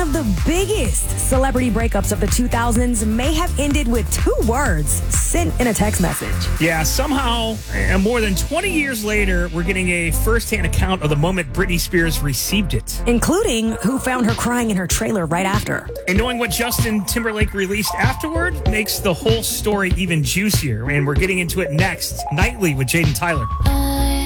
of the biggest celebrity breakups of the 2000s may have ended with 2 words sent in a text message. Yeah, somehow, more than 20 years later, we're getting a first-hand account of the moment Britney Spears received it. Including who found her crying in her trailer right after. And knowing what Justin Timberlake released afterward makes the whole story even juicier. And we're getting into it next, nightly with Jaden Tyler.